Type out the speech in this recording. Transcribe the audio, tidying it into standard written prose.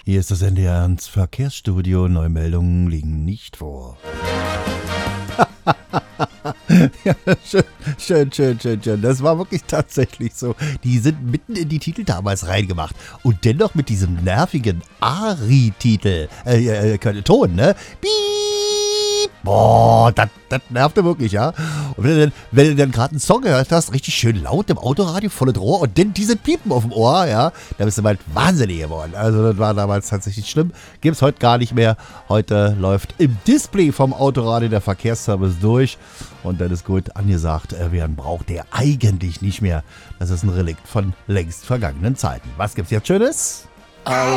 Hier ist das NDR1 Verkehrsstudio. Neumeldungen liegen nicht vor. Ja, schön. Das war wirklich tatsächlich so. Die sind mitten in die Titel damals reingemacht. Und dennoch mit diesem nervigen Ari-Titel. Ton, ne? Piep. Boah, das nervte wirklich, ja. Und wenn du dann gerade einen Song gehört hast, richtig schön laut im Autoradio, volles Rohr und dann diese Piepen auf dem Ohr, ja, da bist du bald wahnsinnig geworden. Also das war damals tatsächlich schlimm. Gibt's heute gar nicht mehr. Heute läuft im Display vom Autoradio der Verkehrsservice durch und dann ist gut angesagt, wer braucht der eigentlich nicht mehr. Das ist ein Relikt von längst vergangenen Zeiten. Was gibt's jetzt Schönes?